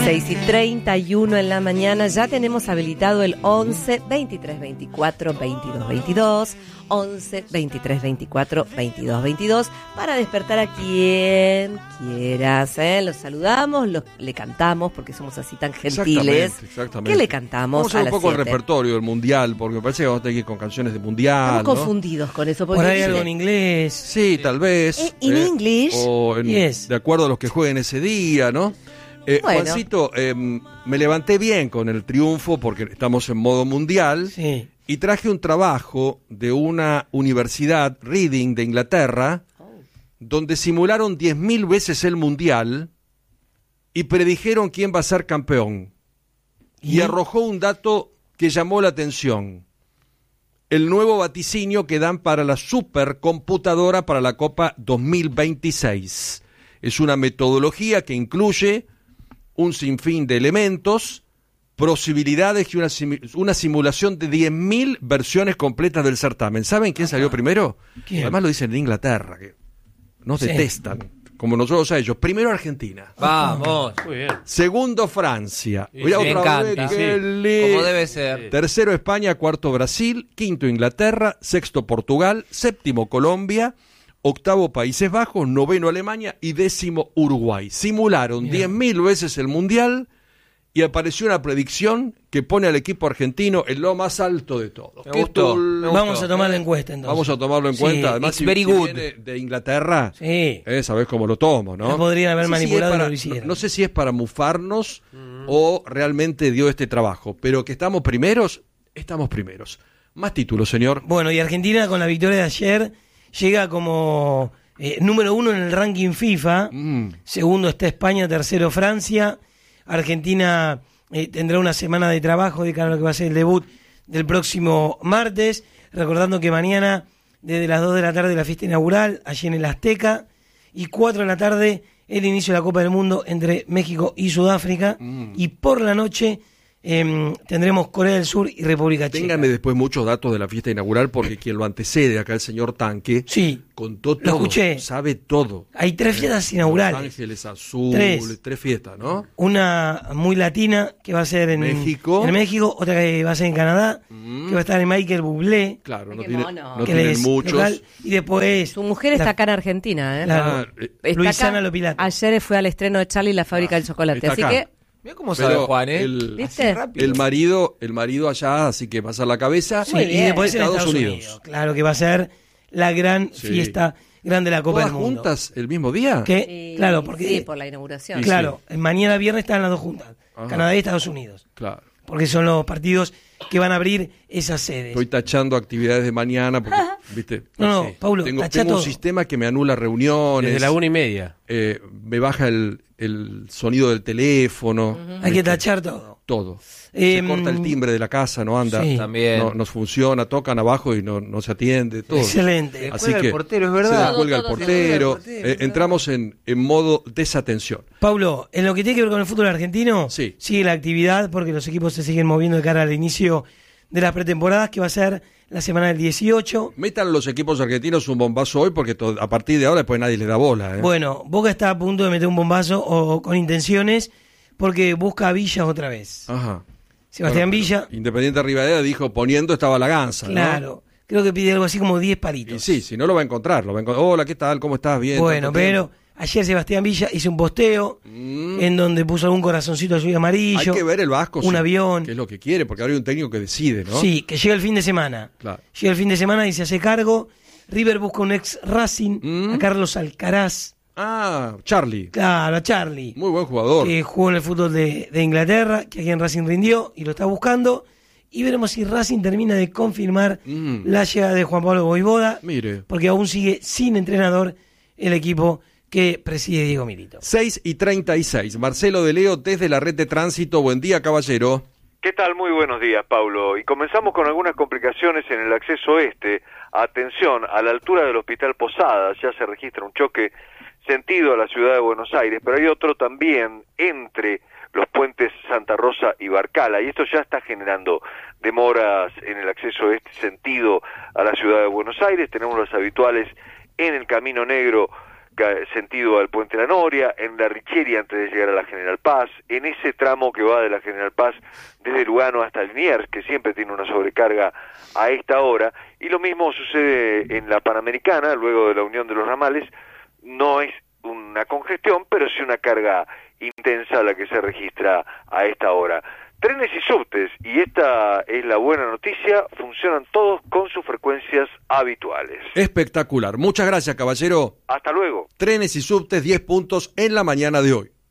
6:31 en la mañana, ya tenemos habilitado el 11 23 24 22 22, 11 23 24 22 22, para despertar a quien quieras, Los saludamos, le cantamos, porque somos así tan gentiles. Exactamente. ¿Qué le cantamos? Vamos a ver un poco 7. el repertorio del mundial, porque me parece que vamos a tener que ir con canciones de mundial. Estamos confundidos con eso. Por ahí algo en inglés. Sí, tal vez. ¿In English? O de acuerdo a los que jueguen ese día, ¿no? Bueno. Juancito, me levanté bien con el triunfo porque estamos en modo mundial. Sí. Y traje un trabajo de una universidad, Reading, de Inglaterra, donde simularon 10.000 veces el mundial y predijeron quién va a ser campeón. Y arrojó un dato que llamó la atención: el nuevo vaticinio que dan para la supercomputadora para la Copa 2026. Es una metodología que incluye un sinfín de elementos, posibilidades y una simulación de 10.000 versiones completas del certamen. ¿Saben quién salió primero? ¿Quién? Además lo dicen en Inglaterra, que nos detestan, como nosotros a ellos. Primero Argentina. Vamos. Muy bien. Segundo Francia. Sí, me encanta. Como debe ser. Tercero España, cuarto Brasil, quinto Inglaterra, sexto Portugal, séptimo Colombia, octavo Países Bajos, noveno Alemania y décimo Uruguay. Simularon 10.000 veces el mundial y apareció una predicción que pone al equipo argentino en lo más alto de todo. Me gustó. Vamos a tomar la encuesta entonces. Vamos a tomarlo en cuenta. Además, si viene de Inglaterra, sabés cómo lo tomo, ¿no? No podrían haber manipulado y no lo hicieron. No sé si es para mufarnos o realmente dio este trabajo, pero que estamos primeros, estamos primeros. Más títulos, señor. Bueno, y Argentina con la victoria de ayer llega como número 1 en el ranking FIFA. Segundo está España, tercero Francia. Argentina tendrá una semana de trabajo de cara a lo que va a ser el debut del próximo martes. Recordando que mañana, desde las 2 de la tarde, la fiesta inaugural, allí en el Azteca. Y 4 de la tarde, el inicio de la Copa del Mundo entre México y Sudáfrica. Y por la noche tendremos Corea del Sur y República Checa. Ténganme después muchos datos de la fiesta inaugural, porque quien lo antecede acá, el señor Tanque, contó todo, lo escuché. Sabe todo. Hay 3 fiestas inaugurales. Los Ángeles Azul, 3 fiestas, ¿no? Una muy latina, que va a ser en México, otra que va a ser en Canadá, que va a estar en Michael Bublé. Claro, no que tienen muchos. Local, y después... Su mujer está acá en Argentina, Claro, Luisana Lopilato. Ayer fue al estreno de Charlie y la fábrica del chocolate, así que... Mira cómo sabe Juan, ¿Viste? El marido allá, así que pasa la cabeza. Sí, y después en Estados Unidos. Claro, que va a ser la gran fiesta grande de la Copa del Mundo. ¿Juntas el mismo día? Claro, porque... Sí, por la inauguración. Claro, mañana viernes están las dos juntas. Ajá. Canadá y Estados Unidos. Claro. Porque son los partidos que van a abrir esas sedes. Estoy tachando actividades de mañana porque, ¿viste? No, Paulo, tengo un sistema que me anula reuniones. Desde la 1:30. Me baja el sonido del teléfono. Hay que tachar todo. Se corta el timbre de la casa, no anda. Sí. También. No funciona, tocan abajo y no se atiende, todo. Excelente. Así que el portero, es verdad. Se descuelga el portero. Entramos en modo desatención. Paulo, en lo que tiene que ver con el fútbol argentino, sigue la actividad porque los equipos se siguen moviendo de cara al inicio de las pretemporadas, que va a ser la semana del 18. Metan los equipos argentinos un bombazo hoy, porque a partir de ahora después nadie le da bola. Bueno, Boca está a punto de meter un bombazo o con intenciones, porque busca a Villa otra vez. Ajá. Sebastián Villa. Independiente Rivadavia dijo, poniendo estaba la ganza. Claro. ¿No? Creo que pide algo así como 10 palitos. Y sí, si no lo va a encontrar. Hola, ¿qué tal? ¿Cómo estás? Bien. Bueno, pero ayer Sebastián Villa hizo un posteo en donde puso algún corazoncito azul y amarillo. Hay que ver el Vasco. Un avión. Que es lo que quiere, porque ahora hay un técnico que decide, ¿no? Sí, que llega el fin de semana. Claro. Llega el fin de semana y se hace cargo. River busca un ex Racing, a Carlos Alcaraz. Charlie. Claro, a Charlie. Muy buen jugador. Que jugó en el fútbol de Inglaterra, que aquí en Racing rindió y lo está buscando. Y veremos si Racing termina de confirmar la llegada de Juan Pablo Vojvoda. Mire. Porque aún sigue sin entrenador el equipo que preside Diego Milito. 6:36. Marcelo de Leo desde la red de tránsito. Buen día, caballero. ¿Qué tal? Muy buenos días, Paulo. Y comenzamos con algunas complicaciones en el acceso oeste. Atención, a la altura del Hospital Posadas ya se registra un choque sentido a la ciudad de Buenos Aires, pero hay otro también entre los puentes Santa Rosa y Barcala, y esto ya está generando demoras en el acceso este sentido a la ciudad de Buenos Aires. Tenemos los habituales en el Camino Negro, sentido al Puente La Noria, en la Richeria antes de llegar a la General Paz, en ese tramo que va de la General Paz desde Lugano hasta Liniers, que siempre tiene una sobrecarga a esta hora, y lo mismo sucede en la Panamericana, luego de la unión de los ramales. No es una congestión, pero sí una carga intensa la que se registra a esta hora. Trenes y subtes, y esta es la buena noticia, funcionan todos con sus frecuencias habituales. Espectacular. Muchas gracias, caballero. Hasta luego. Trenes y subtes, 10 puntos en la mañana de hoy.